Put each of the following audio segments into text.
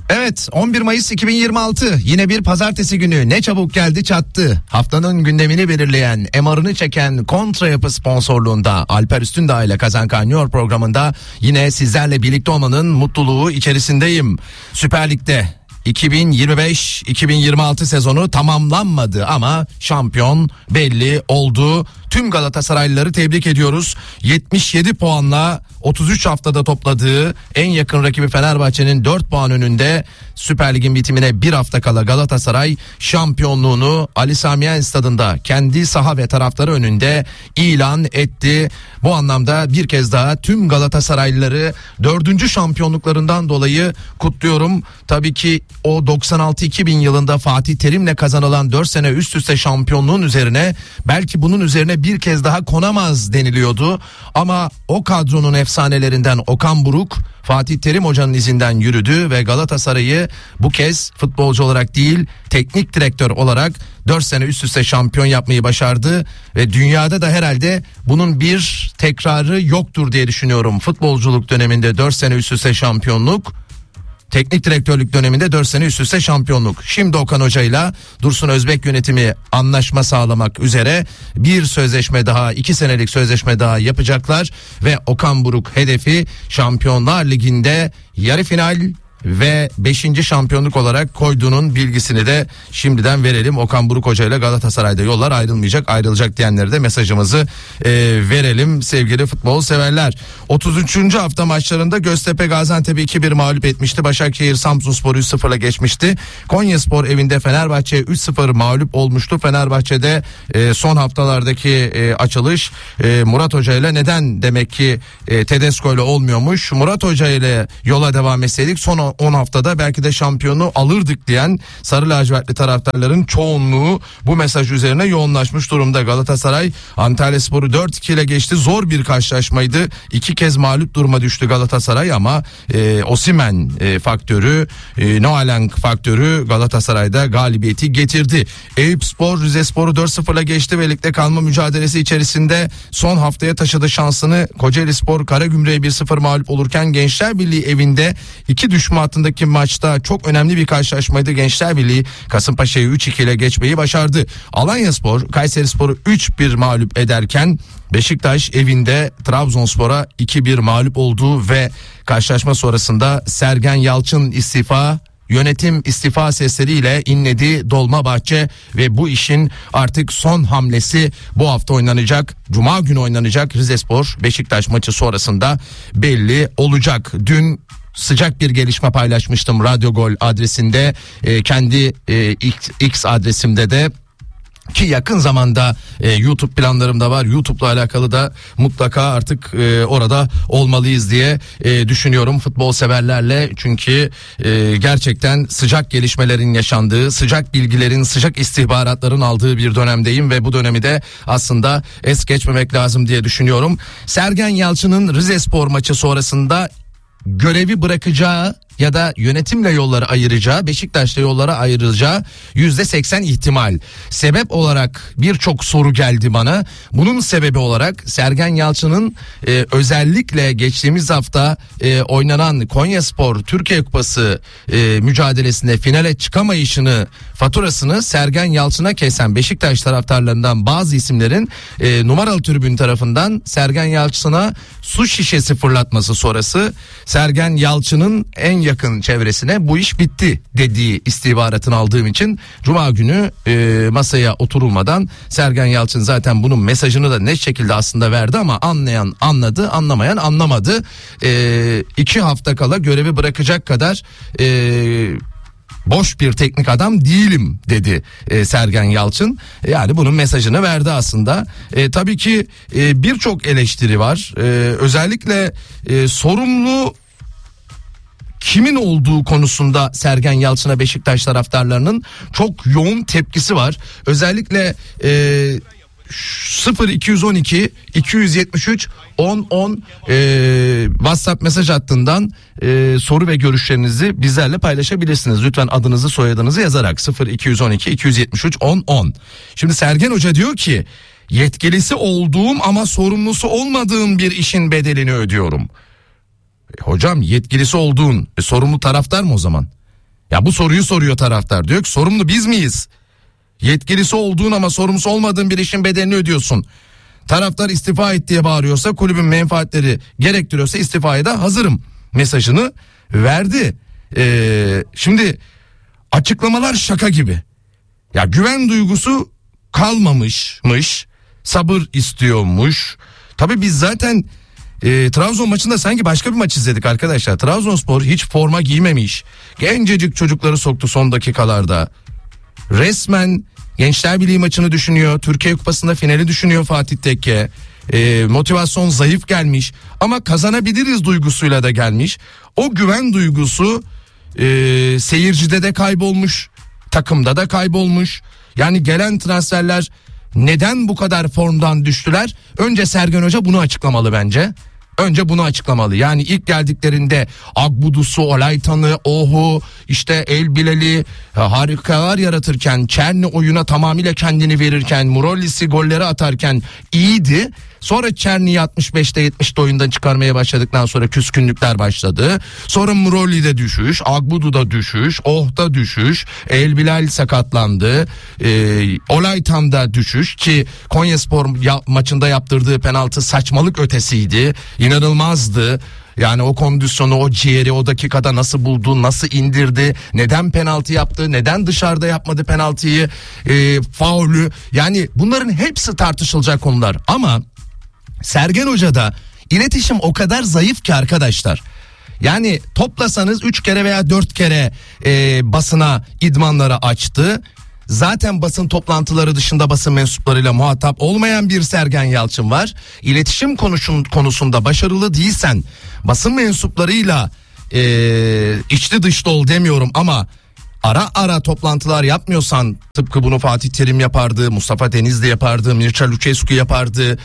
Evet, 11 Mayıs 2026 yine bir pazartesi günü, ne çabuk geldi çattı. Haftanın gündemini belirleyen, MR'ını çeken Kontra Yapı sponsorluğunda Alper Üstündağ ile Kazan Kaynıyor programında yine sizlerle birlikte olmanın mutluluğu içerisindeyim. Süper Lig'de 2025-2026 sezonu tamamlanmadı ama şampiyon belli oldu. Tüm Galatasaraylıları tebrik ediyoruz. 77 puanla 33 haftada topladığı en yakın rakibi Fenerbahçe'nin 4 puan önünde Süper Lig'in bitimine bir hafta kala Galatasaray şampiyonluğunu Ali Sami Yen stadında kendi saha ve taraftarı önünde ilan etti. Bu anlamda bir kez daha tüm Galatasaraylıları 4. şampiyonluklarından dolayı kutluyorum. Tabii ki o 96-2000 yılında Fatih Terim'le kazanılan 4 sene üst üste şampiyonluğun üzerine belki bunun üzerine bir kez daha konamaz deniliyordu. Ama o kadronun efsanelerinden Okan Buruk Fatih Terim Hoca'nın izinden yürüdü ve Galatasaray'ı bu kez futbolcu olarak değil teknik direktör olarak 4 sene üst üste şampiyon yapmayı başardı ve dünyada da herhalde bunun bir tekrarı yoktur diye düşünüyorum. Futbolculuk döneminde 4 sene üst üste şampiyonluk, teknik direktörlük döneminde 4 sene üst üste şampiyonluk. Şimdi Okan Hoca'yla Dursun Özbek yönetimi anlaşma sağlamak üzere bir sözleşme daha, 2 senelik sözleşme daha yapacaklar ve Okan Buruk hedefi Şampiyonlar Ligi'nde yarı final ve 5. şampiyonluk olarak koyduğunun bilgisini de şimdiden verelim. Okan Buruk Hoca ile Galatasaray'da yollar ayrılacak diyenlere de mesajımızı verelim sevgili futbol severler. 33. hafta maçlarında Göztepe Gaziantep'i 2-1 mağlup etmişti. Başakşehir Samsunspor'u 3-0'la geçmişti. Konyaspor evinde Fenerbahçe'ye 3-0 mağlup olmuştu. Fenerbahçe'de son haftalardaki açılış Murat Hoca ile neden demek ki Tedesco ile olmuyormuş. Murat Hoca ile yola devam etseydik son 10 haftada belki de şampiyonu alırdık diyen sarı lacivertli taraftarların çoğunluğu bu mesaj üzerine yoğunlaşmış durumda. Galatasaray Antalyaspor'u 4-2 ile geçti. Zor bir karşılaşmaydı. 2 kez mağlup duruma düştü Galatasaray ama Osimhen faktörü, Noalenk faktörü Galatasaray'da galibiyeti getirdi. Eyüpspor Rizespor'u 4-0 ile geçti ve ligde kalma mücadelesi içerisinde son haftaya taşıdı şansını. Kocaelispor Karagümrük'e 1-0 mağlup olurken Gençler Birliği evinde 2 düşman hattındaki maçta çok önemli bir karşılaşmaydı. Gençler Birliği Kasımpaşa'yı 3-2 ile geçmeyi başardı. Alanyaspor Kayserispor'u 3-1 mağlup ederken Beşiktaş evinde Trabzonspor'a 2-1 mağlup oldu ve karşılaşma sonrasında Sergen Yalçın yönetim istifa sesleriyle inledi Dolmabahçe ve bu işin artık son hamlesi bu hafta oynanacak. Cuma günü oynanacak Rizespor Beşiktaş maçı sonrasında belli olacak. Dün sıcak bir gelişme paylaşmıştım Radyo Gol adresinde, kendi X adresimde de, ki yakın zamanda YouTube planlarımda var. YouTube'la alakalı da mutlaka artık orada olmalıyız diye düşünüyorum futbol severlerle. Çünkü gerçekten sıcak gelişmelerin yaşandığı, sıcak bilgilerin, sıcak istihbaratların aldığı bir dönemdeyim ve bu dönemi de aslında es geçmemek lazım diye düşünüyorum. Sergen Yalçın'ın Rizespor maçı sonrasında görevi bırakacağı ya da yönetimle yolları ayıracağı, Beşiktaş'la yolları ayrılacağı %80 ihtimal. Sebep olarak birçok soru geldi bana. Bunun sebebi olarak Sergen Yalçın'ın özellikle geçtiğimiz hafta oynanan Konyaspor Türkiye Kupası mücadelesinde finale çıkamayışını, faturasını Sergen Yalçın'a kesen Beşiktaş taraftarlarından bazı isimlerin numaralı tribün tarafından Sergen Yalçın'a su şişesi fırlatması sonrası Sergen Yalçın'ın en yakın çevresine bu iş bitti dediği istihbaratını aldığım için Cuma günü masaya oturulmadan Sergen Yalçın zaten bunun mesajını da net şekilde aslında verdi ama anlayan anladı, anlamayan anlamadı. 2 hafta kala görevi bırakacak kadar boş bir teknik adam değilim dedi Sergen Yalçın. Yani bunun mesajını verdi aslında. Tabii ki birçok eleştiri var. Özellikle sorumlu kimin olduğu konusunda Sergen Yalçın'a Beşiktaş taraftarlarının çok yoğun tepkisi var. Özellikle 0212 273 1010 WhatsApp mesaj hattından soru ve görüşlerinizi bizlerle paylaşabilirsiniz. Lütfen adınızı, soyadınızı yazarak 0212 273 1010. Şimdi Sergen Hoca diyor ki yetkilisi olduğum ama sorumlusu olmadığım bir işin bedelini ödüyorum. Hocam yetkilisi olduğun sorumlu taraftar mı o zaman? Ya bu soruyu soruyor taraftar. Diyor ki sorumlu biz miyiz? Yetkilisi olduğun ama sorumlusu olmadığın bir işin bedelini ödüyorsun. Taraftar istifa et diye bağırıyorsa, kulübün menfaatleri gerektiriyorsa istifaya da hazırım mesajını verdi. Şimdi açıklamalar şaka gibi. Ya güven duygusu kalmamışmış, sabır istiyormuş. Tabii biz zaten Trabzon maçında sanki başka bir maç izledik arkadaşlar. Trabzonspor hiç forma giymemiş. Gencecik çocukları soktu son dakikalarda. Resmen Gençler Birliği maçını düşünüyor. Türkiye Kupası'nda finali düşünüyor Fatih Tekke. Motivasyon zayıf gelmiş ama kazanabiliriz duygusuyla da gelmiş. O güven duygusu seyircide de kaybolmuş, takımda da kaybolmuş. Yani gelen transferler neden bu kadar formdan düştüler? Önce Sergen Hoca bunu açıklamalı bence. Önce bunu açıklamalı. Yani ilk geldiklerinde Agbudu'su, Olaytan'ı, Ohu, işte El Bilal'i harikalar yaratırken, Çerni oyuna tamamıyla kendini verirken, Murollis'i golleri atarken iyiydi. Sonra Çerni'yi 65'te 70'te oyundan çıkarmaya başladıktan sonra küskünlükler başladı. Sonra Murolli'de düşüş, Agbudu'da düşüş, Oh'da düşüş, El Bilal sakatlandı. Olaytan'da düşüş ki Konyaspor maçında yaptırdığı penaltı saçmalık ötesiydi. İnanılmazdı. Yani o kondisyonu, o ciğeri o dakikada nasıl buldu, nasıl indirdi, neden penaltı yaptı, neden dışarıda yapmadı penaltıyı, faulü. Yani bunların hepsi tartışılacak konular ama Sergen Hoca'da iletişim o kadar zayıf ki arkadaşlar. Yani toplasanız 3 kere veya 4 kere basına idmanlara açtı. Zaten basın toplantıları dışında basın mensuplarıyla muhatap olmayan bir Sergen Yalçın var. İletişim konusunda başarılı değilsen, basın mensuplarıyla içli dışlı ol demiyorum ama ara ara toplantılar yapmıyorsan, tıpkı bunu Fatih Terim yapardı, Mustafa Denizli yapardı, Mircea Lucescu yapardı,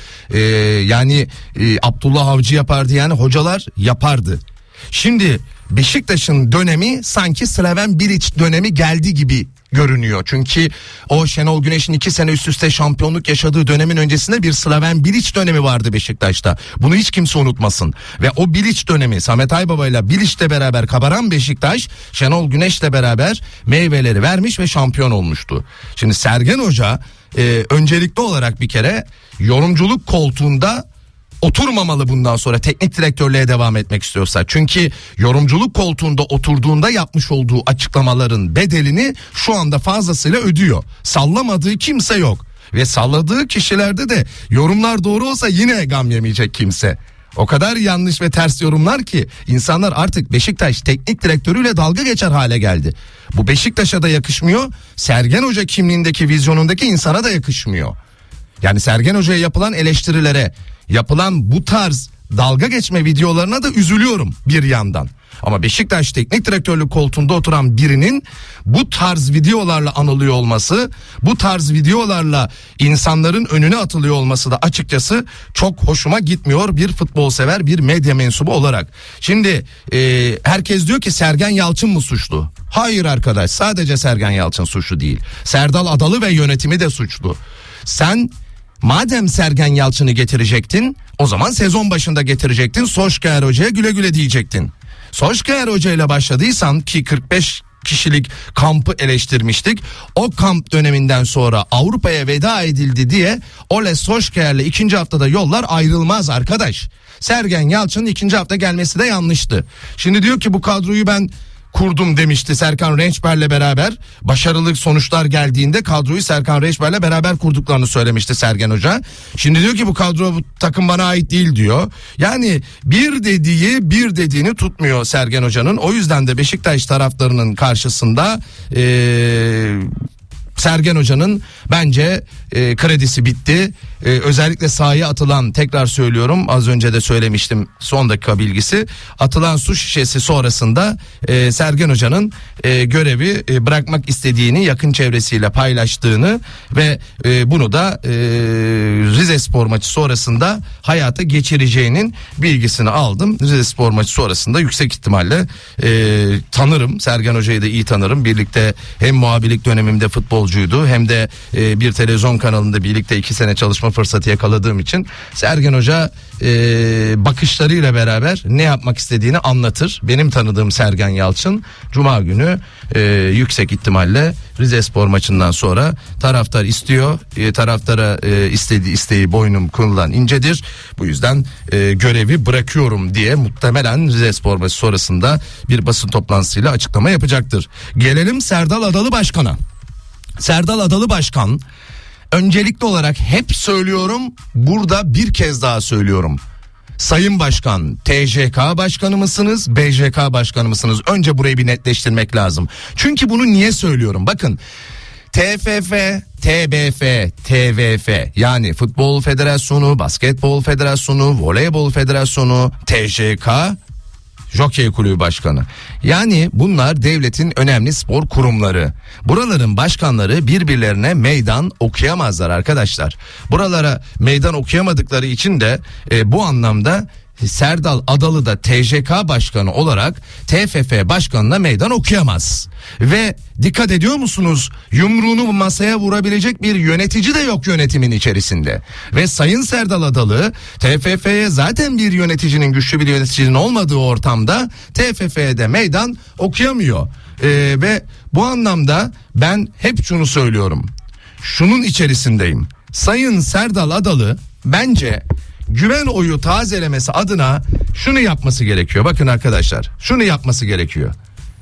Abdullah Avcı yapardı, yani hocalar yapardı. Şimdi Beşiktaş'ın dönemi sanki Slaven Bilic dönemi geldi gibi görünüyor. Çünkü o Şenol Güneş'in 2 sene üst üste şampiyonluk yaşadığı dönemin öncesinde bir Slaven Bilic dönemi vardı Beşiktaş'ta. Bunu hiç kimse unutmasın. Ve o Bilic dönemi, Samet Aybaba ile Bilic'le beraber kabaran Beşiktaş, Şenol Güneş'le beraber meyveleri vermiş ve şampiyon olmuştu. Şimdi Sergen Hoca öncelikli olarak bir kere yorumculuk koltuğunda oturmamalı bundan sonra, teknik direktörlüğe devam etmek istiyorsa. Çünkü yorumculuk koltuğunda oturduğunda yapmış olduğu açıklamaların bedelini şu anda fazlasıyla ödüyor. Sallamadığı kimse yok. Ve salladığı kişilerde de yorumlar doğru olsa yine gam yemeyecek kimse. O kadar yanlış ve ters yorumlar ki insanlar artık Beşiktaş teknik direktörüyle dalga geçer hale geldi. Bu Beşiktaş'a da yakışmıyor. Sergen Hoca kimliğindeki, vizyonundaki insana da yakışmıyor. Yani Sergen Hoca'ya yapılan eleştirilere, yapılan bu tarz dalga geçme videolarına da üzülüyorum bir yandan. Ama Beşiktaş teknik direktörlük koltuğunda oturan birinin bu tarz videolarla anılıyor olması, bu tarz videolarla insanların önüne atılıyor olması da açıkçası çok hoşuma gitmiyor bir futbol sever, bir medya mensubu olarak. Şimdi herkes diyor ki Sergen Yalçın mı suçlu? Hayır arkadaş, sadece Sergen Yalçın suçlu değil. Serdal Adalı ve yönetimi de suçlu. Sen madem Sergen Yalçın'ı getirecektin, o zaman sezon başında getirecektin, Solskjaer Hoca'ya güle güle diyecektin. Solskjaer Hoca ile başladıysan, ki 45 kişilik kampı eleştirmiştik, o kamp döneminden sonra Avrupa'ya veda edildi diye Ole Solskjaer'le ikinci haftada yollar ayrılmaz arkadaş. Sergen Yalçın'ın ikinci hafta gelmesi de yanlıştı. Şimdi diyor ki bu kadroyu ben kurdum demişti Serkan Rençber'le beraber. Başarılı sonuçlar geldiğinde kadroyu Serkan Rençber'le beraber kurduklarını söylemişti Sergen Hoca. Şimdi diyor ki bu kadro, bu takım bana ait değil diyor. Yani bir dediğini tutmuyor Sergen Hoca'nın. O yüzden de Beşiktaş taraftarının karşısında Sergen Hoca'nın bence kredisi bitti. Özellikle sahaya atılan, tekrar söylüyorum, az önce de söylemiştim, son dakika bilgisi, atılan su şişesi sonrasında Sergen Hoca'nın görevi bırakmak istediğini yakın çevresiyle paylaştığını ve bunu da Rizespor maçı sonrasında hayata geçireceğinin bilgisini aldım. Rizespor maçı sonrasında yüksek ihtimalle tanırım, Sergen Hoca'yı da iyi tanırım. Birlikte hem muhabirlik dönemimde futbolcuydu, hem de bir televizyon kanalında birlikte 2 sene çalışma fırsatı yakaladığım için Sergen Hoca bakışlarıyla beraber ne yapmak istediğini anlatır. Benim tanıdığım Sergen Yalçın Cuma günü yüksek ihtimalle Rizespor maçından sonra taraftar istiyor. Taraftara istediği isteği boynum kılıdan incedir. Bu yüzden görevi bırakıyorum diye muhtemelen Rizespor maçı sonrasında bir basın toplantısıyla açıklama yapacaktır. Gelelim Serdal Adalı Başkan'a. Serdal Adalı Başkan, öncelikli olarak hep söylüyorum, burada bir kez daha söylüyorum. Sayın Başkan, TJK Başkanı mısınız, BJK Başkanı mısınız? Önce burayı bir netleştirmek lazım. Çünkü bunu niye söylüyorum? Bakın, TFF, TBF, TVF yani Futbol Federasyonu, Basketbol Federasyonu, Voleybol Federasyonu, TJK, Jokey Kulübü Başkanı. Yani bunlar devletin önemli spor kurumları. Buraların başkanları birbirlerine meydan okuyamazlar arkadaşlar. Buralara meydan okuyamadıkları için de bu anlamda Serdal Adalı da TJK Başkanı olarak TFF Başkanı'na meydan okuyamaz. Ve dikkat ediyor musunuz? Yumruğunu masaya vurabilecek bir yönetici de yok yönetimin içerisinde. Ve Sayın Serdal Adalı TFF'ye zaten bir yöneticinin, güçlü bir yöneticinin olmadığı ortamda TFF'ye de meydan okuyamıyor. Ve bu anlamda ben hep şunu söylüyorum. Şunun içerisindeyim. Sayın Serdal Adalı bence güven oyu tazelemesi adına şunu yapması gerekiyor. Bakın arkadaşlar, şunu yapması gerekiyor.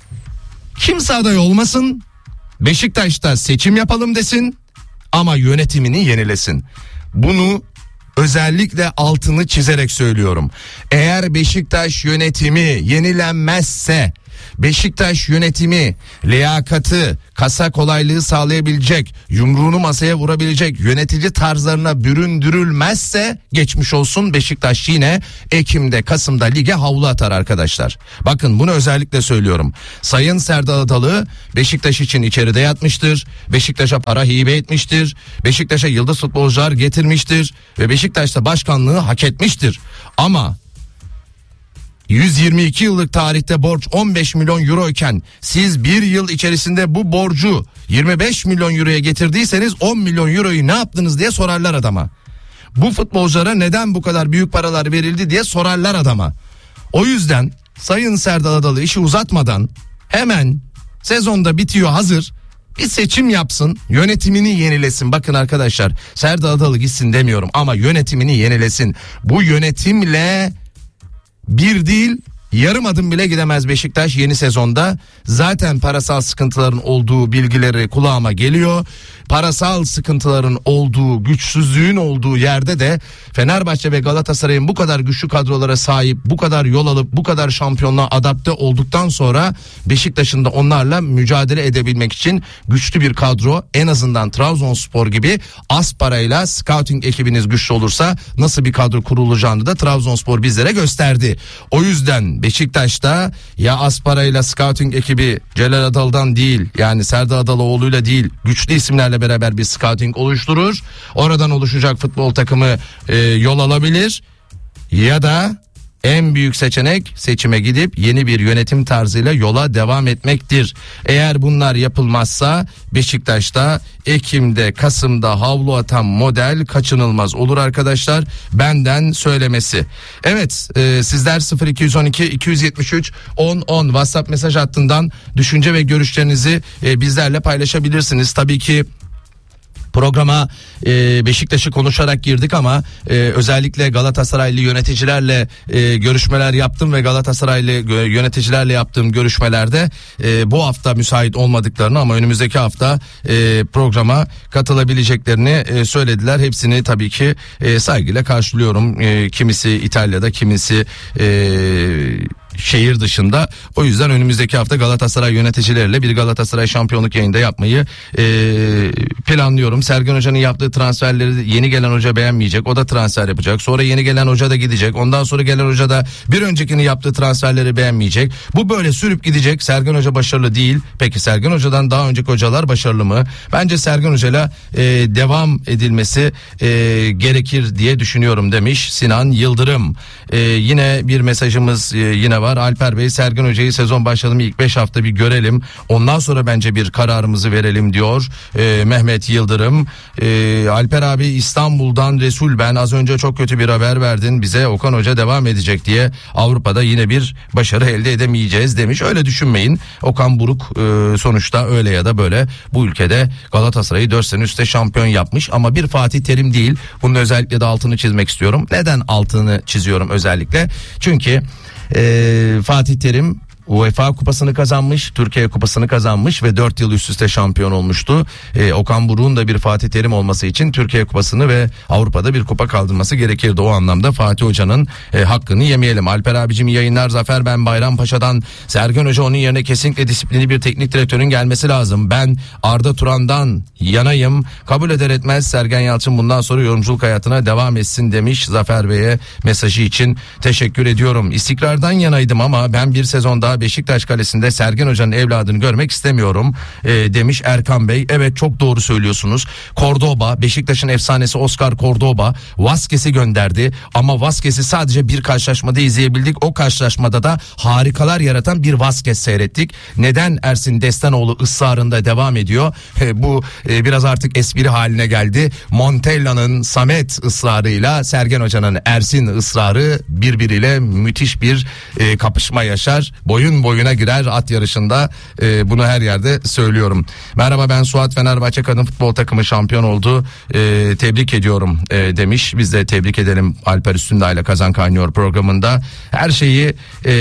Kimse aday olmasın, Beşiktaş'ta seçim yapalım desin ama yönetimini yenilesin. Bunu özellikle altını çizerek söylüyorum. Eğer Beşiktaş yönetimi yenilenmezse, Beşiktaş yönetimi liyakatı, kasa kolaylığı sağlayabilecek, yumruğunu masaya vurabilecek yönetici tarzlarına büründürülmezse geçmiş olsun, Beşiktaş yine Ekim'de, Kasım'da lige havlu atar arkadaşlar. Bakın bunu özellikle söylüyorum. Sayın Serdal Adalı Beşiktaş için içeride yatmıştır. Beşiktaş'a para hibe etmiştir. Beşiktaş'a yıldız futbolcular getirmiştir ve Beşiktaş'ta başkanlığı hak etmiştir. Ama 122 yıllık tarihte borç 15 milyon euro iken siz bir yıl içerisinde bu borcu 25 milyon euroya getirdiyseniz 10 milyon euroyu ne yaptınız diye sorarlar adama. Bu futbolculara neden bu kadar büyük paralar verildi diye sorarlar adama. O yüzden Sayın Serdal Adalı işi uzatmadan hemen sezonda bitiyor hazır, bir seçim yapsın, yönetimini yenilesin. Bakın arkadaşlar, Serdal Adalı gitsin demiyorum ama yönetimini yenilesin. Bu yönetimle bir değil, yarım adım bile gidemez Beşiktaş yeni sezonda. Zaten parasal sıkıntıların olduğu bilgileri kulağıma geliyor. Parasal sıkıntıların olduğu, güçsüzlüğün olduğu yerde de Fenerbahçe ve Galatasaray'ın bu kadar güçlü kadrolara sahip, bu kadar yol alıp bu kadar şampiyonluğa adapte olduktan sonra Beşiktaş'ın da onlarla mücadele edebilmek için güçlü bir kadro, en azından Trabzonspor gibi az parayla scouting ekibiniz güçlü olursa nasıl bir kadro kurulacağını da Trabzonspor bizlere gösterdi. O yüzden Beşiktaş'ta ya az parayla scouting ekibi Celal Adalı'dan değil, yani Serdal Adalıoğlu'yla değil, güçlü isimlerle beraber bir scouting oluşturur. Oradan oluşacak futbol takımı yol alabilir. Ya da en büyük seçenek seçime gidip yeni bir yönetim tarzıyla yola devam etmektir. Eğer bunlar yapılmazsa Beşiktaş'ta Ekim'de, Kasım'da havlu atan model kaçınılmaz olur arkadaşlar. Benden söylemesi. Evet, sizler 0212 273 10 WhatsApp mesaj hattından düşünce ve görüşlerinizi bizlerle paylaşabilirsiniz. Tabii ki programa Beşiktaş'ı konuşarak girdik ama özellikle Galatasaraylı yöneticilerle görüşmeler yaptım ve Galatasaraylı yöneticilerle yaptığım görüşmelerde bu hafta müsait olmadıklarını ama önümüzdeki hafta programa katılabileceklerini söylediler. Hepsini tabii ki saygıyla karşılıyorum. Kimisi İtalya'da, kimisi şehir dışında. O yüzden önümüzdeki hafta Galatasaray yöneticileriyle bir Galatasaray şampiyonluk yayında yapmayı planlıyorum. Sergen Hoca'nın yaptığı transferleri yeni gelen hoca beğenmeyecek. O da transfer yapacak. Sonra yeni gelen hoca da gidecek. Ondan sonra gelen hoca da bir öncekinin yaptığı transferleri beğenmeyecek. Bu böyle sürüp gidecek. Sergen Hoca başarılı değil. Peki Sergen Hoca'dan daha önceki hocalar başarılı mı? Bence Sergen Hoca'yla devam edilmesi gerekir diye düşünüyorum demiş Sinan Yıldırım. Yine bir mesajımız yine var. var. Alper Bey, Sergen Hoca'yı sezon başladı mı ilk 5 hafta bir görelim. Ondan sonra bence bir kararımızı verelim diyor Mehmet Yıldırım. Alper abi, İstanbul'dan Resul ben. Az önce çok kötü bir haber verdin bize. Okan Hoca devam edecek diye. Avrupa'da yine bir başarı elde edemeyeceğiz demiş. Öyle düşünmeyin. Okan Buruk sonuçta öyle ya da böyle bu ülkede Galatasaray'ı 4 sene üstte şampiyon yapmış. Ama bir Fatih Terim değil. Bunun özellikle de altını çizmek istiyorum. Neden altını çiziyorum özellikle? Çünkü Fatih Terim UEFA kupasını kazanmış, Türkiye kupasını kazanmış ve 4 yıl üst üste şampiyon olmuştu. Okan Buruk'un da bir Fatih Terim olması için Türkiye kupasını ve Avrupa'da bir kupa kaldırması gerekirdi. O anlamda Fatih Hoca'nın hakkını yemeyelim. Alper abicim iyi yayınlar. Zafer ben Bayrampaşa'dan. Sergen Hoca, onun yerine kesinlikle disiplinli bir teknik direktörün gelmesi lazım. Ben Arda Turan'dan yanayım. Kabul eder etmez Sergen Yalçın bundan sonra yorumculuk hayatına devam etsin demiş. Zafer Bey'e mesajı için teşekkür ediyorum. İstikrardan yanaydım ama ben bir sezon daha Beşiktaş kalesinde Sergen Hoca'nın evladını görmek istemiyorum demiş Erkan Bey. Evet, çok doğru söylüyorsunuz. Cordoba, Beşiktaş'ın efsanesi Oscar Cordoba Vazquez'i gönderdi ama Vazquez'i sadece bir karşılaşmada izleyebildik. O karşılaşmada da harikalar yaratan bir Vazquez seyrettik. Neden Ersin Destanoğlu ısrarında devam ediyor? Bu biraz artık espri haline geldi. Montella'nın Samet ısrarıyla Sergen Hoca'nın Ersin ısrarı birbiriyle müthiş bir kapışma yaşar. Boyun boyuna girer at yarışında. Bunu her yerde söylüyorum. Merhaba ben Suat, Fenerbahçe kadın futbol takımı şampiyon oldu. Tebrik ediyorum demiş. Biz de tebrik edelim Alper Üstündağ ile Kazan Kaynıyor programında. Her şeyi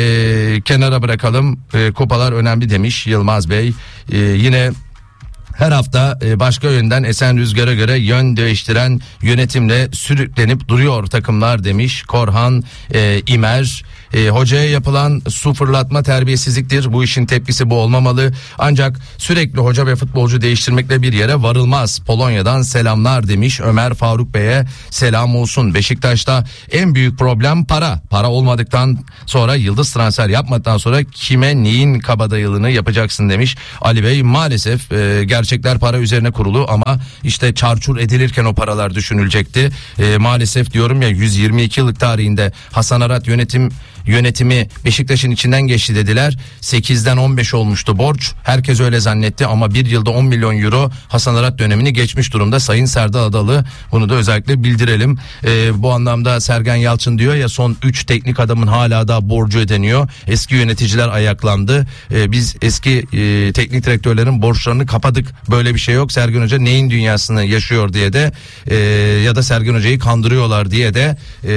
kenara bırakalım. Kupalar önemli demiş Yılmaz Bey. Yine her hafta başka yönden esen rüzgara göre yön değiştiren yönetimle sürüklenip duruyor takımlar demiş Korhan İmer. Hocaya yapılan su fırlatma terbiyesizliktir. Bu işin tepkisi bu olmamalı. Ancak sürekli hoca ve futbolcu değiştirmekle bir yere varılmaz. Polonya'dan selamlar demiş Ömer Faruk Bey'e selam olsun. Beşiktaş'ta en büyük problem para. Para olmadıktan sonra, yıldız transfer yapmadıktan sonra kime neyin kabadayılığını yapacaksın demiş Ali Bey. Maalesef gerçekler para üzerine kurulu ama işte çarçur edilirken o paralar düşünülecekti. Maalesef diyorum ya, 122 yıllık tarihinde Hasan Arat yönetimi Beşiktaş'ın içinden geçti dediler. 8'den 15 olmuştu borç. Herkes öyle zannetti ama bir yılda 10 milyon euro Hasan Arat dönemini geçmiş durumda. Sayın Serdar Adalı, bunu da özellikle bildirelim. Bu anlamda Sergen Yalçın diyor ya, son 3 teknik adamın hala da borcu ödeniyor. Eski yöneticiler ayaklandı. Biz eski teknik direktörlerin borçlarını kapadık. Böyle bir şey yok. Sergen Hoca neyin dünyasını yaşıyor diye de ya da Sergen Hoca'yı kandırıyorlar diye de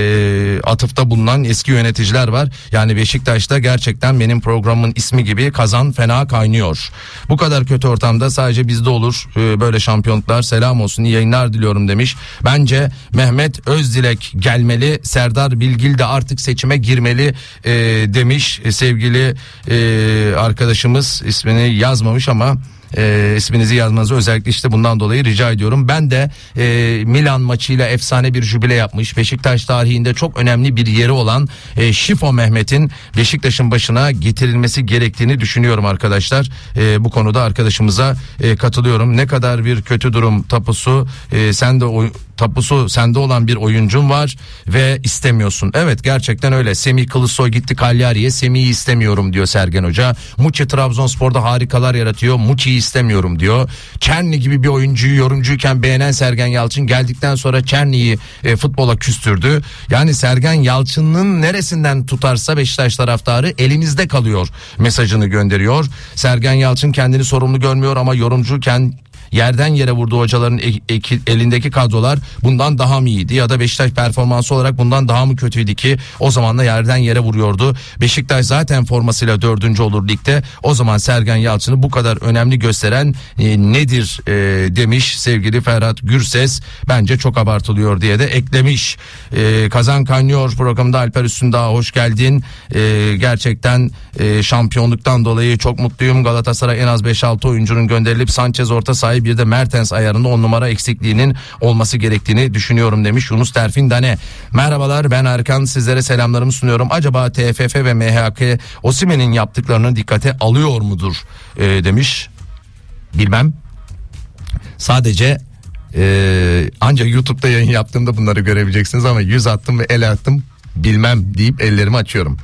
atıfta bulunan eski yöneticiler var. Yani Beşiktaş'ta gerçekten benim programın ismi gibi kazan fena kaynıyor. Bu kadar kötü ortamda sadece bizde olur böyle şampiyonluklar. Selam olsun, iyi yayınlar diliyorum demiş. Bence Mehmet Özdilek gelmeli. Serdar Bilgil de artık seçime girmeli demiş sevgili arkadaşımız. İsmini yazmamış ama isminizi yazmanızı özellikle işte bundan dolayı rica ediyorum. Ben de Milan maçıyla efsane bir jübile yapmış, Beşiktaş tarihinde çok önemli bir yeri olan Şifo Mehmet'in Beşiktaş'ın başına getirilmesi gerektiğini düşünüyorum arkadaşlar. Bu konuda arkadaşımıza katılıyorum. Ne kadar bir kötü durum tapusu sende olan bir oyuncun var ve istemiyorsun. Evet, gerçekten öyle. Semih Kılıçsoy gitti Cagliari'ye, Semih'i istemiyorum diyor Sergen Hoca. Muçi Trabzonspor'da harikalar yaratıyor, Muçi'yi istemiyorum diyor. Çerni gibi bir oyuncuyu yorumcuyken beğenen Sergen Yalçın geldikten sonra Çerni'yi futbola küstürdü. Yani Sergen Yalçın'ın neresinden tutarsa Beşiktaş taraftarı elimizde kalıyor mesajını gönderiyor. Sergen Yalçın kendini sorumlu görmüyor ama yorumcuyken yerden yere vurduğu hocaların elindeki kadrolar bundan daha mı iyiydi ya da Beşiktaş performansı olarak bundan daha mı kötüydü ki o zaman da yerden yere vuruyordu. Beşiktaş zaten formasıyla 4. olur ligde. O zaman Sergen Yalçın'ı bu kadar önemli gösteren nedir demiş sevgili Ferhat Gürses. Bence çok abartılıyor diye de eklemiş. Kazan Kaynıyor programında Alper Üstündağ hoş geldin. Gerçekten şampiyonluktan dolayı çok mutluyum. Galatasaray en az 5-6 oyuncunun gönderilip Sanchez orta sahayı bir de Mertens ayarında 10 numara eksikliğinin olması gerektiğini düşünüyorum demiş Yunus Terfin Dane. Merhabalar, ben Erkan, sizlere selamlarımı sunuyorum. Acaba TFF ve MHK Osimhen'in yaptıklarını dikkate alıyor mudur demiş. Bilmem. Sadece ancak YouTube'da yayın yaptığımda bunları görebileceksiniz ama yüz attım ve el attım bilmem deyip ellerimi açıyorum.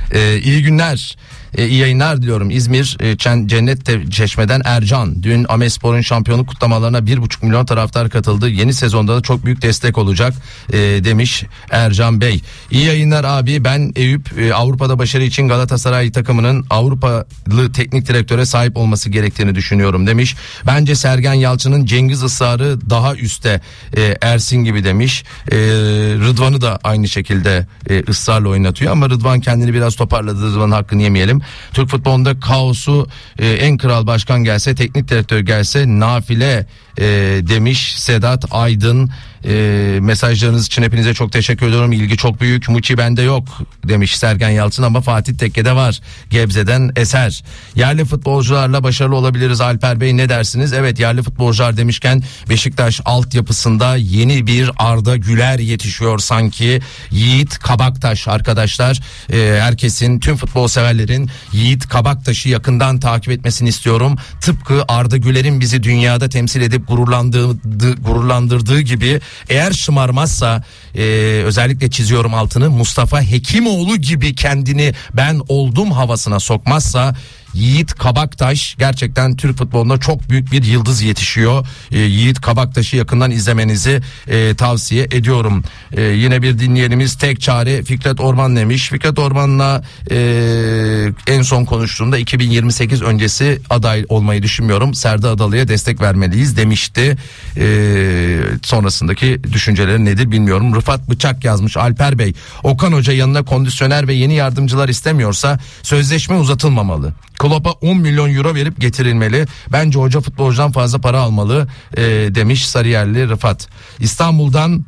İyi günler. İyi yayınlar diliyorum. İzmir Cennet Çeşme'den Ercan. Dün Amespor'un şampiyonluk kutlamalarına 1,5 milyon taraftar katıldı. Yeni sezonda da çok büyük destek olacak demiş Ercan Bey. İyi yayınlar abi. Ben Eyüp. Avrupa'da başarı için Galatasaray takımının Avrupalı teknik direktöre sahip olması gerektiğini düşünüyorum demiş. Bence Sergen Yalçın'ın Cengiz ısrarı daha üstte, Ersin gibi demiş. Rıdvan'ı da aynı şekilde ısrarla oynatıyor ama Rıdvan kendini biraz toparladı. Rıdvan'ın hakkını yemeyelim. Türk futbolunda kaosu en kral başkan gelse, teknik direktör gelse nafile demiş Sedat Aydın. Mesajlarınız için hepinize çok teşekkür ediyorum. İlgi çok büyük. Muçi bende yok demiş Sergen Yalçın ama Fatih Tekke'de var. Gebze'den Eser. Yerli futbolcularla başarılı olabiliriz Alper Bey, ne dersiniz? Evet, yerli futbolcular demişken Beşiktaş altyapısında yeni bir Arda Güler yetişiyor sanki. Yiğit Kabaktaş arkadaşlar. Herkesin, tüm futbol severlerin Yiğit Kabaktaş'ı yakından takip etmesini istiyorum. Tıpkı Arda Güler'in bizi dünyada temsil edip gururlandırdığı gibi, eğer şımarmazsa özellikle çiziyorum altını, Mustafa Hekimoğlu gibi kendini ben oldum havasına sokmazsa Yiğit Kabaktaş gerçekten Türk futbolunda çok büyük bir yıldız yetişiyor. Yiğit Kabaktaş'ı yakından izlemenizi tavsiye ediyorum. Yine bir dinleyenimiz tek çare Fikret Orman demiş. Fikret Orman'la en son konuştuğumda 2028 öncesi aday olmayı düşünmüyorum. Serdar Adalı'ya destek vermeliyiz demişti. Sonrasındaki düşünceleri nedir bilmiyorum. Rıfat Bıçak yazmış. Alper Bey, Okan Hoca yanına kondisyoner ve yeni yardımcılar istemiyorsa sözleşme uzatılmamalı. Klopp'a 10 milyon euro verip getirilmeli. Bence hoca futbolcudan fazla para almalı demiş Sarıyerli Rıfat. İstanbul'dan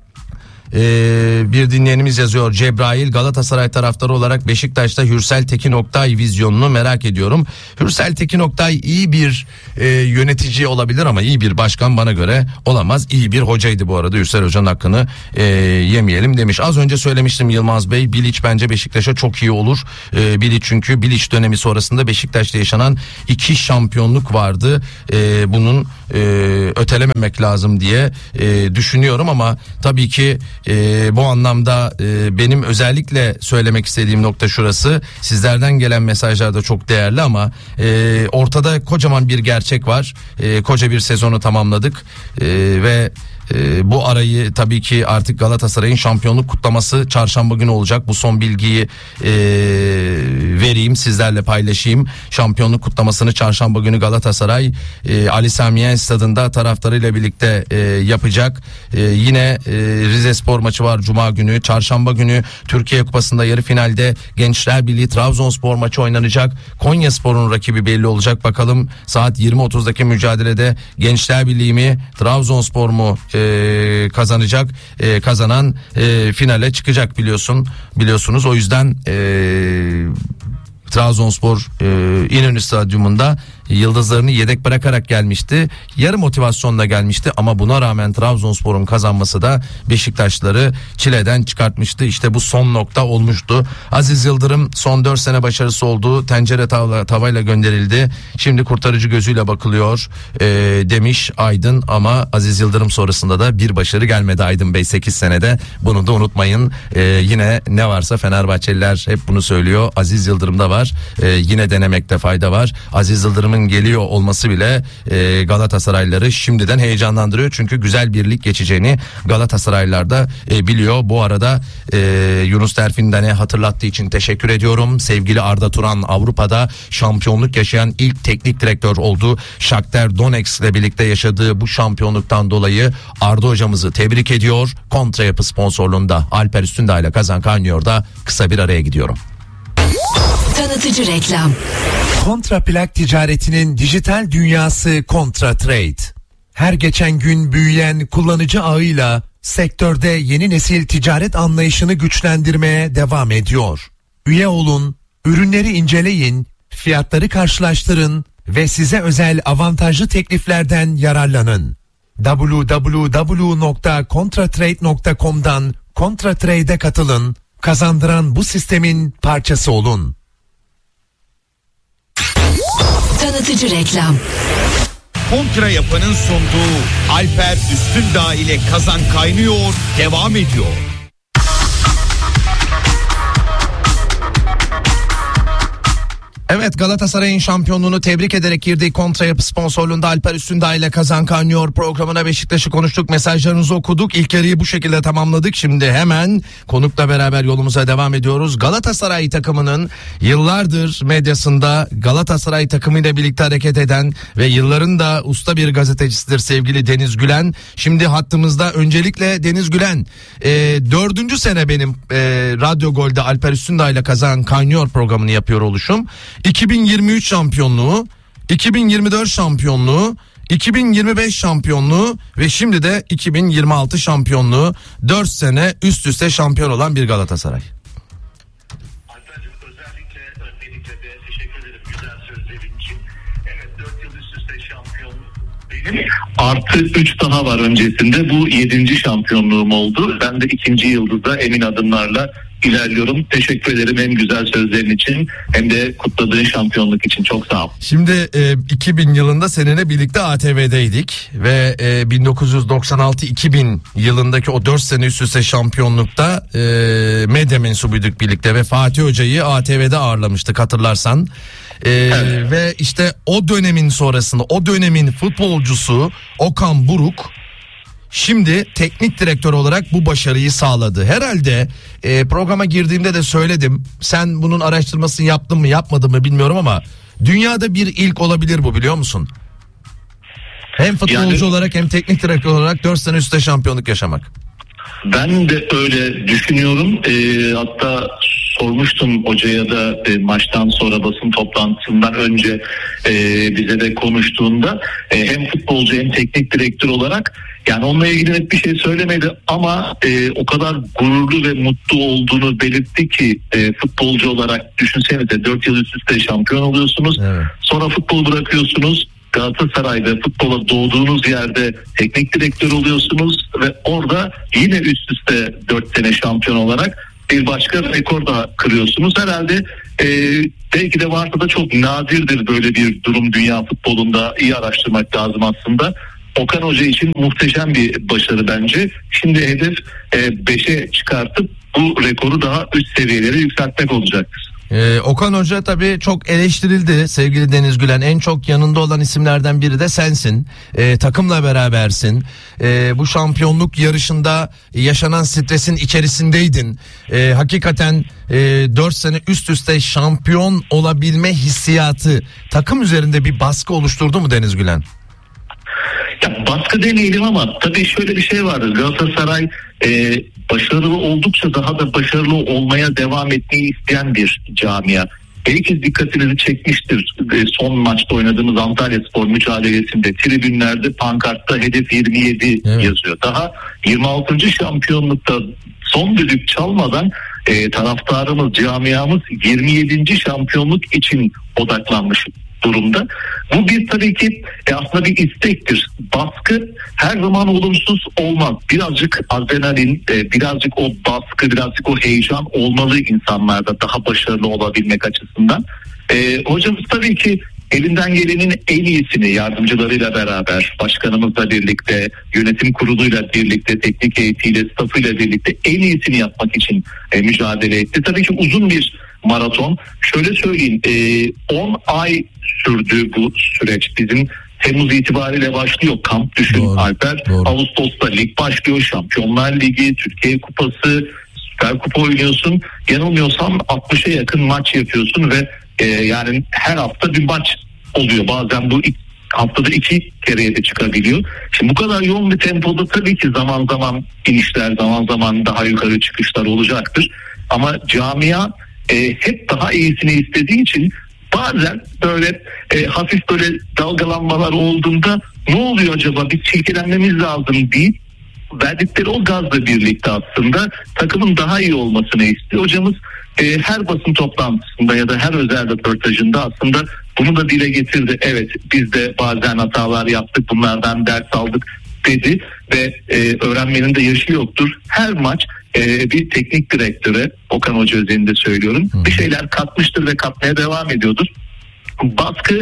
bir dinleyenimiz yazıyor. Cebrail, Galatasaray taraftarı olarak Beşiktaş'ta Hürsel Tekin Oktay vizyonunu merak ediyorum. Hürsel Tekin Oktay iyi bir yönetici olabilir ama iyi bir başkan bana göre olamaz. İyi bir hocaydı bu arada. Hürsel Hoca'nın hakkını yemeyelim demiş. Az önce söylemiştim Yılmaz Bey. Bilic bence Beşiktaş'a çok iyi olur. Bilic, çünkü Bilic dönemi sonrasında Beşiktaş'ta yaşanan 2 şampiyonluk vardı. Bunun ötelememek lazım diye düşünüyorum ama tabii ki bu anlamda benim özellikle söylemek istediğim nokta şurası. Sizlerden gelen mesajlar da çok değerli ama ortada kocaman bir gerçek var. Koca bir sezonu tamamladık ve bu arayı tabii ki artık Galatasaray'ın şampiyonluk kutlaması çarşamba günü olacak. Bu son bilgiyi vereyim, sizlerle paylaşayım. Şampiyonluk kutlamasını çarşamba günü Galatasaray Ali Sami Yen stadında taraftarıyla birlikte yapacak. Yine Rizespor maçı var cuma günü. Çarşamba günü Türkiye Kupası'nda yarı finalde Gençler Birliği Trabzonspor maçı oynanacak. Konyaspor'un rakibi belli olacak. Bakalım saat 20.30'daki mücadelede Gençler Birliği mi, Trabzonspor mu kazanacak? Kazanan finale çıkacak biliyorsunuz. O yüzden Trabzonspor İnönü Stadyumunda yıldızlarını yedek bırakarak gelmişti. Yarı motivasyonla gelmişti ama buna rağmen Trabzonspor'un kazanması da Beşiktaşları çileden çıkartmıştı. İşte bu son nokta olmuştu. Aziz Yıldırım son 4 sene başarısı oldu. Tencere tavayla gönderildi. Şimdi kurtarıcı gözüyle bakılıyor demiş Aydın ama Aziz Yıldırım sonrasında da bir başarı gelmedi Aydın Bey 8 senede. Bunu da unutmayın. Yine ne varsa Fenerbahçeliler hep bunu söylüyor. Aziz Yıldırım'da var. Yine denemekte fayda var. Aziz Yıldırım'ın geliyor olması bile Galatasaraylıları şimdiden heyecanlandırıyor. Çünkü güzel bir lig geçeceğini Galatasaraylılar da biliyor. Bu arada Yunus Terfin'den hatırlattığı için teşekkür ediyorum. Sevgili Arda Turan Avrupa'da şampiyonluk yaşayan ilk teknik direktör oldu. Shakhtar Donetsk ile birlikte yaşadığı bu şampiyonluktan dolayı Arda hocamızı tebrik ediyor. Kontra Yapı sponsorluğunda Alper Üstündağ ile Kazan Kaynıyor'da kısa bir araya gidiyorum. Tanıtıcı reklam. Kontra plak ticaretinin dijital dünyası Kontra Trade. Her geçen gün büyüyen kullanıcı ağıyla sektörde yeni nesil ticaret anlayışını güçlendirmeye devam ediyor. Üye olun, ürünleri inceleyin, fiyatları karşılaştırın ve size özel avantajlı tekliflerden yararlanın. www.contratrade.com'dan Kontra Trade'e katılın, kazandıran bu sistemin parçası olun. Tanıtıcı reklam. Kontra Yapı'nın sunduğu Alper Üstündağ ile Kazan Kaynıyor devam ediyor. Evet, Galatasaray'ın şampiyonluğunu tebrik ederek girdiği Kontrayapı sponsorluğunda Alper Üstündağ ile Kazan Kaynıyor programına Beşiktaş'ı konuştuk. Mesajlarınızı okuduk. İlk yarıyı bu şekilde tamamladık. Şimdi hemen konukla beraber yolumuza devam ediyoruz. Galatasaray takımının yıllardır medyasında Galatasaray takımıyla birlikte hareket eden ve yılların da usta bir gazetecisidir sevgili Deniz Gülen. Şimdi hattımızda. Öncelikle Deniz Gülen, 4. sene benim Radyo Gol'de Alper Üstündağ ile Kazan Kaynıyor programını yapıyor oluşum. 2023 şampiyonluğu, 2024 şampiyonluğu, 2025 şampiyonluğu ve şimdi de 2026 şampiyonluğu, 4 sene üst üste şampiyon olan bir Galatasaray. Alper'cim öncelikle de teşekkür ederim güzel sözlerin için. Evet, 4 yıl üst üste şampiyonluk benim. Artı 3 daha var öncesinde. Bu 7. şampiyonluğum oldu. Ben de 2. yıldızda emin adımlarla ilerliyorum. Teşekkür ederim hem güzel sözlerin için hem de kutladığın şampiyonluk için. Çok sağ ol. Şimdi 2000 yılında seninle birlikte ATV'deydik ve 1996-2000 yılındaki o 4 sene üst üste şampiyonlukta medya mensubuyduk birlikte ve Fatih Hoca'yı ATV'de ağırlamıştık, hatırlarsan. Evet. Ve işte o dönemin sonrasında o dönemin futbolcusu Okan Buruk şimdi teknik direktör olarak bu başarıyı sağladı. Herhalde programa girdiğimde de söyledim. Sen bunun araştırmasını yaptın mı yapmadın mı bilmiyorum ama dünyada bir ilk olabilir bu, biliyor musun? Hem futbolcu olarak hem teknik direktör olarak 4 sene üstte şampiyonluk yaşamak. Ben de öyle düşünüyorum. Hatta sormuştum hocaya da maçtan sonra basın toplantısından önce bize de konuştuğunda hem futbolcu hem teknik direktör olarak, yani onunla ilgili net bir şey söylemedi ama o kadar gururlu ve mutlu olduğunu belirtti ki futbolcu olarak düşünsenize 4 yıl üst üste şampiyon oluyorsunuz. Evet. Sonra futbol bırakıyorsunuz. Galatasaray'da futbola doğduğunuz yerde teknik direktör oluyorsunuz ve orada yine üst üste 4 sene şampiyon olarak bir başka rekor da kırıyorsunuz. Herhalde belki de varsa da çok nadirdir böyle bir durum dünya futbolunda, iyi araştırmak lazım aslında. Okan Hoca için muhteşem bir başarı bence. Şimdi hedef 5'e çıkartıp bu rekoru daha üst seviyelere yükseltmek olacaktır. Okan Hoca tabii çok eleştirildi sevgili Deniz Gülen. En çok yanında olan isimlerden biri de sensin. Takımla berabersin. Bu şampiyonluk yarışında yaşanan stresin içerisindeydin. Hakikaten 4 sene üst üste şampiyon olabilme hissiyatı takım üzerinde bir baskı oluşturdu mu Deniz Gülen? Ya baskı demeyelim ama tabii şöyle bir şey vardır. Galatasaray başarılı oldukça daha da başarılı olmaya devam etmeyi isteyen bir camia. Belki dikkatinizi çekmiştir. Son maçta oynadığımız Antalyaspor mücadelesinde tribünlerde pankartta hedef 27 yazıyor. Daha 26. şampiyonlukta son düdük çalmadan taraftarımız, camiamız 27. şampiyonluk için odaklanmış durumda. Bu bir tabii ki aslında bir istektir. Baskı her zaman olumsuz olmaz. Birazcık adrenalin, birazcık o baskı, birazcık o heyecan olmalı insanlarda daha başarılı olabilmek açısından. Hocamız tabii ki elinden gelenin en iyisini yardımcılarıyla beraber, başkanımızla birlikte, yönetim kuruluyla birlikte, teknik heyetiyle, stafıyla birlikte en iyisini yapmak için mücadele etti. Tabii ki uzun bir maraton. Şöyle söyleyeyim, 10 ay sürdü bu süreç. Bizim Temmuz itibariyle başlıyor kamp, düşün doğru, Alper. Doğru. Ağustos'ta lig başlıyor, Şampiyonlar Ligi, Türkiye Kupası, Süper Kupa oynuyorsun. Yanılmıyorsam 60'a yakın maç yapıyorsun ve yani her hafta bir maç oluyor. Bazen bu haftada 2 kereye de çıkabiliyor. Şimdi bu kadar yoğun bir tempoda tabii ki zaman zaman inişler, zaman zaman daha yukarı çıkışlar olacaktır. Ama camia hep daha iyisini istediği için bazen böyle hafif böyle dalgalanmalar olduğunda ne oluyor acaba, bir silkelenmemiz lazım deyip verdikleri o gazla birlikte aslında takımın daha iyi olmasını istiyor. Hocamız her basın toplantısında ya da her özel röportajında aslında bunu da dile getirdi. Evet, biz de bazen hatalar yaptık, bunlardan ders aldık dedi ve öğrenmenin de yaşı yoktur. Her maç bir teknik direktöre, Okan Hoca özelinde söylüyorum, bir şeyler katmıştır ve katmaya devam ediyordur. Baskı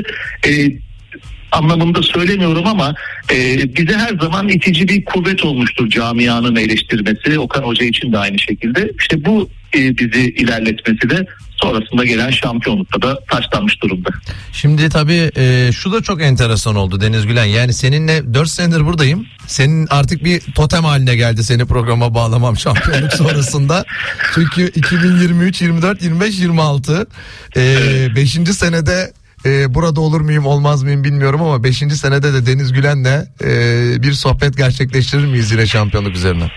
anlamında söylemiyorum ama bize her zaman itici bir kuvvet olmuştur camianın eleştirmesi. Okan Hoca için de aynı şekilde. İşte bu bizi ilerletmesi de sonrasında gelen şampiyonlukta da taçlanmış durumda. Şimdi tabii şu da çok enteresan oldu Deniz Gülen. Yani seninle 4 senedir buradayım. Senin artık bir totem haline geldi seni programa bağlamam şampiyonluk sonrasında. Çünkü 2023, 24, 25, 26 5. senede burada olur muyum olmaz mıyım bilmiyorum ama 5. senede de Deniz Gülen'le bir sohbet gerçekleştirir miyiz yine şampiyonluk üzerine?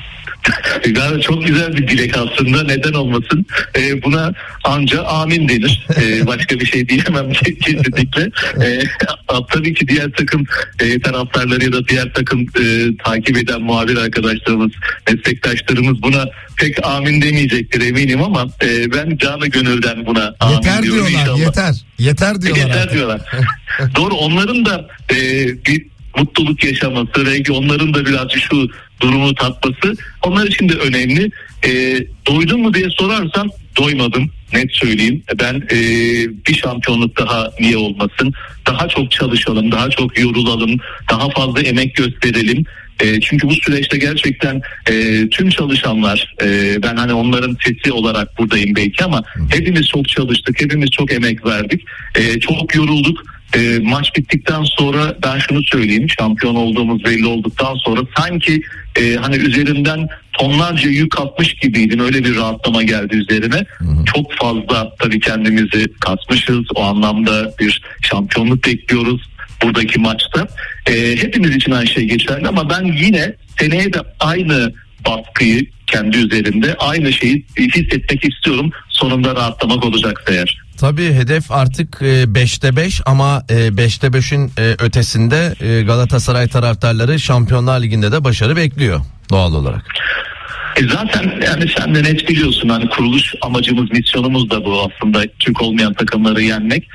Yani çok güzel bir dilek aslında, neden olmasın. Buna anca amin denir. Başka bir şey diyemem kesinlikle. Tabii ki diğer takım taraftarları ya da diğer takım takip eden muhabir arkadaşlarımız, meslektaşlarımız buna pek amin demeyecektir eminim ama ben canı gönülden buna amin yeter diyorum diyorlar, inşallah. Yeter diyorlar. Yeter diyorlar. Doğru, onların da bir mutluluk yaşaması ve onların da birazcık şu durumu tatması onlar için de önemli. Doydun mu diye sorarsan doymadım, net söyleyeyim. Ben bir şampiyonluk daha niye olmasın, daha çok çalışalım, daha çok yorulalım, daha fazla emek gösterelim. Çünkü bu süreçte gerçekten tüm çalışanlar, ben hani onların sesi olarak buradayım belki ama hepimiz çok çalıştık, hepimiz çok emek verdik, çok yorulduk. Maç bittikten sonra ben şunu söyleyeyim, şampiyon olduğumuz belli olduktan sonra sanki hani üzerinden tonlarca yük atmış gibiydim, öyle bir rahatlama geldi üzerine. Çok fazla tabii kendimizi kasmışız, o anlamda bir şampiyonluk bekliyoruz buradaki maçta. Hepimiz için aynı şey geçerli ama ben yine seneye de aynı baskıyı kendi üzerimde, aynı şeyi hissetmek istiyorum, sonunda rahatlamak olacaksa eğer. Tabii hedef artık 5'te 5 ama 5'te 5'in ötesinde Galatasaray taraftarları Şampiyonlar Ligi'nde de başarı bekliyor doğal olarak. Zaten yani sen de net biliyorsun, hani kuruluş amacımız, misyonumuz da bu aslında, Türk olmayan takımları yenmek.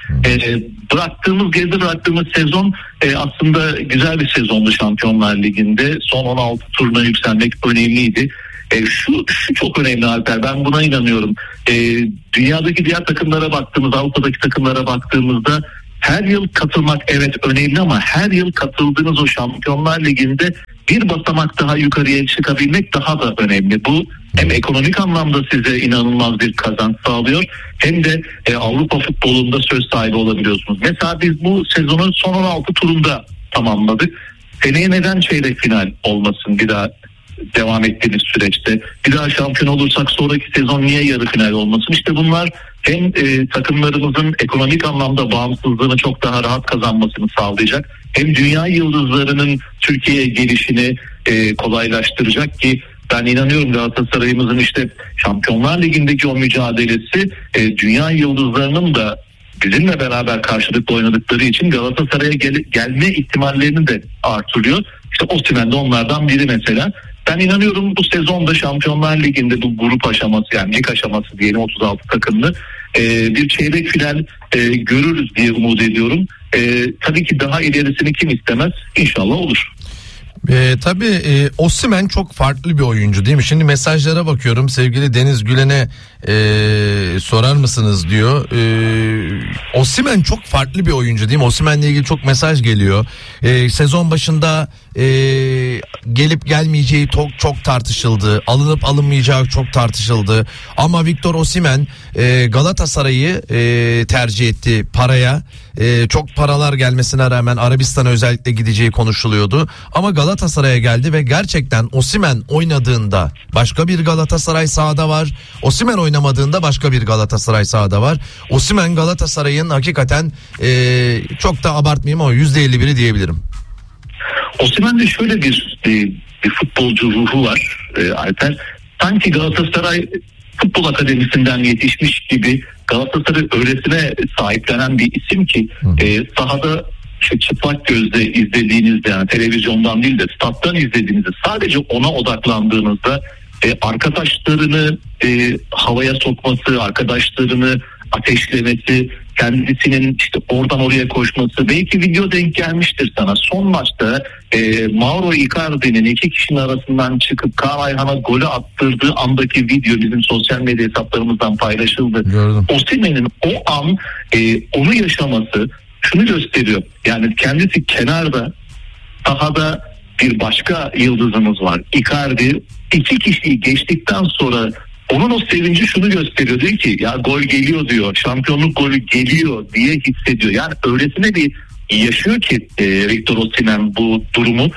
Geride bıraktığımız sezon aslında güzel bir sezondu Şampiyonlar Ligi'nde. Son 16 turuna yükselmek önemliydi. Şu çok önemli Alper, ben buna inanıyorum. Dünyadaki diğer takımlara baktığımızda, Avrupa'daki takımlara baktığımızda her yıl katılmak evet önemli ama her yıl katıldığınız o Şampiyonlar Ligi'nde bir basamak daha yukarıya çıkabilmek daha da önemli. Bu hem ekonomik anlamda size inanılmaz bir kazanç sağlıyor hem de Avrupa futbolunda söz sahibi olabiliyorsunuz. Mesela biz bu sezonun son 16 turunda tamamladık. Seneye neden çeyrek final olmasın bir daha devam ettiğimiz süreçte? Bir daha şampiyon olursak sonraki sezon niye yarı final olmasın? İşte bunlar hem takımlarımızın ekonomik anlamda bağımsızlığını çok daha rahat kazanmasını sağlayacak, hem dünya yıldızlarının Türkiye'ye gelişini kolaylaştıracak ki ben inanıyorum Galatasaray'ımızın işte Şampiyonlar Ligi'ndeki o mücadelesi dünya yıldızlarının da bizimle beraber karşılıklı oynadıkları için Galatasaray'a gelme ihtimallerini de artırıyor. İşte Osimhen de onlardan biri mesela. Ben inanıyorum bu sezonda Şampiyonlar Ligi'nde bu grup aşaması, yani lig aşaması diyelim 36 takımlı bir çeyrek final görürüz diye umut ediyorum. Tabii ki daha ilerisini kim istemez? İnşallah olur. Tabii Osimhen çok farklı bir oyuncu değil mi? Şimdi mesajlara bakıyorum, sevgili Deniz Gülen'e sorar mısınız diyor. Osimhen çok farklı bir oyuncu değil mi? Osimhen'le ilgili çok mesaj geliyor. Sezon başında gelip gelmeyeceği çok tartışıldı. Alınıp alınmayacağı çok tartışıldı. Ama Victor Osimhen Galatasaray'ı tercih etti paraya. Çok paralar gelmesine rağmen Arabistan'a özellikle gideceği konuşuluyordu. Ama Galatasaray'a geldi ve gerçekten Osimhen oynadığında başka bir Galatasaray sahada var. Osimhen oynamadığında başka bir Galatasaray sahada var. Osimhen Galatasaray'ın hakikaten çok da abartmayayım ama %51'i diyebilirim. Osimhen'de şöyle bir futbolcu ruhu var Alper. Sanki Galatasaray Futbol Akademisi'nden yetişmiş gibi Galatasaray öğresine sahiplenen bir isim ki sahada çıplak gözle izlediğinizde, yani televizyondan değil de stat'tan izlediğinizde, sadece ona odaklandığınızda arkadaşlarını havaya sokması, arkadaşlarını ateşlemesi, kendisinin işte oradan oraya koşması, belki video denk gelmiştir sana. Son maçta Mauro Icardi'nin iki kişinin arasından çıkıp Kaan Ayhan'a golü attırdığı andaki video bizim sosyal medya hesaplarımızdan paylaşıldı. Osimhen'in o an onu yaşaması şunu gösteriyor. Yani kendisi kenarda, sahada bir başka yıldızımız var. Icardi iki kişiyi geçtikten sonra onun o sevinci şunu gösteriyor, diyor ki ya gol geliyor diyor, şampiyonluk golü geliyor diye hissediyor. Yani öylesine bir yaşıyor ki Victor Osimhen bu durumu.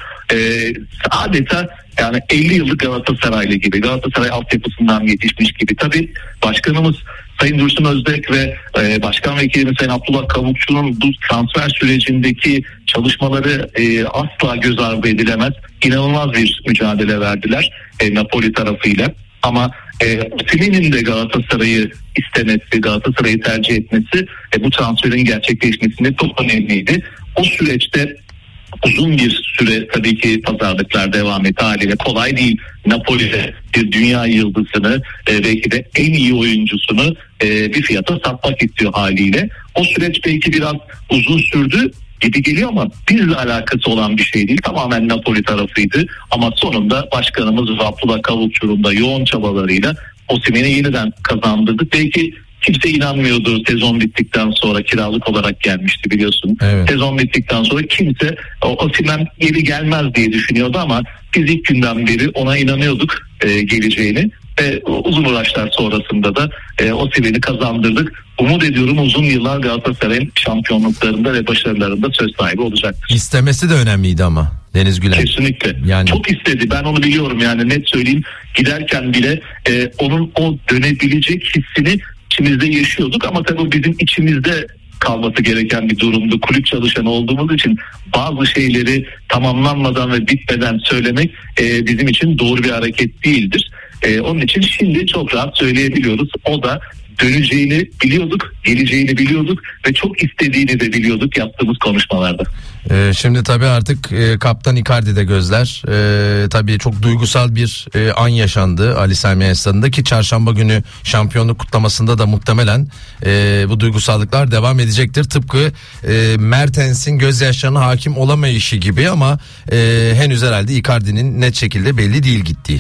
Adeta yani 50 yıllık Galatasaraylı gibi, Galatasaray altyapısından yetişmiş gibi. Tabii başkanımız Sayın Dursun Özbek ve Başkan Vekilimiz Sayın Abdullah Kavukçu'nun bu transfer sürecindeki çalışmaları asla göz ardı edilemez. İnanılmaz bir mücadele verdiler Napoli tarafıyla. Ama Osimhen'in de Galatasaray'ı istemesi, Galatasaray'ı tercih etmesi bu transferin gerçekleşmesinde çok önemliydi. O süreçte uzun bir süre tabii ki pazarlıklar devam etti haliyle. Kolay değil Napoli'de bir dünya yıldızını belki de en iyi oyuncusunu bir fiyata satmak istiyor haliyle. O süreç belki biraz uzun sürdü gibi geliyor ama bizle alakası olan bir şey değil. Tamamen Napoli tarafıydı ama sonunda başkanımız Abdullah Kavukçu'nun da yoğun çabalarıyla Osimhen'i yeniden kazandırdık. Belki kimse inanmıyordu sezon bittikten sonra, kiralık olarak gelmişti biliyorsun. Evet. Sezon bittikten sonra kimse Osimhen geri gelmez diye düşünüyordu ama biz ilk günden beri ona inanıyorduk geleceğini. Uzun uğraşlar sonrasında da Osimhen'i kazandırdık. Umut ediyorum uzun yıllar Galatasaray'ın şampiyonluklarında ve başarılarında söz sahibi olacaktır. İstemesi de önemliydi ama Deniz Güler. Kesinlikle. Yani... Çok istedi. Ben onu biliyorum yani, net söyleyeyim. Giderken bile onun o dönebilecek hissini içimizde yaşıyorduk ama tabii bizim içimizde kalması gereken bir durumdu. Kulüp çalışanı olduğumuz için bazı şeyleri tamamlanmadan ve bitmeden söylemek bizim için doğru bir hareket değildir. Onun için şimdi çok rahat söyleyebiliyoruz. O da döneceğini biliyorduk, geleceğini biliyorduk ve çok istediğini de biliyorduk yaptığımız konuşmalarda. Şimdi tabii artık Kaptan Icardi'de gözler. Tabii çok duygusal bir an yaşandı Ali Sami Yen Stadı'nda ki çarşamba günü şampiyonluk kutlamasında da muhtemelen bu duygusallıklar devam edecektir. Tıpkı Mertens'in gözyaşlarına hakim olamayışı gibi ama henüz herhalde Icardi'nin net şekilde belli değil gittiği.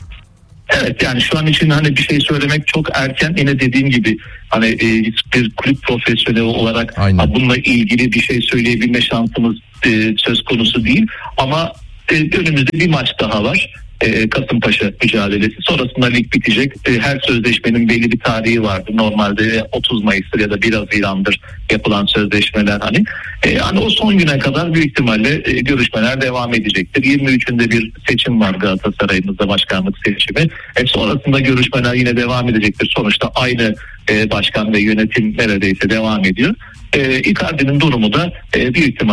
Evet, yani şu an için hani bir şey söylemek çok erken. Yine dediğim gibi hani bir kulüp profesyoneli olarak bununla ilgili bir şey söyleyebilme şansımız söz konusu değil. Ama önümüzde bir maç daha var. Kasımpaşa mücadelesi. Sonrasında lig bitecek. Her sözleşmenin belli bir tarihi vardı. Normalde 30 Mayıs'tır ya da 1 Haziran'dır yapılan sözleşmeler hani. Hani o son güne kadar büyük ihtimalle görüşmeler devam edecektir. 23'ünde bir seçim var Galatasaray'ımızda, başkanlık seçimi. Sonrasında görüşmeler yine devam edecektir. Sonuçta aynı başkan ve yönetim neredeyse devam ediyor. Icardi'nin durumu da büyük ihtimalle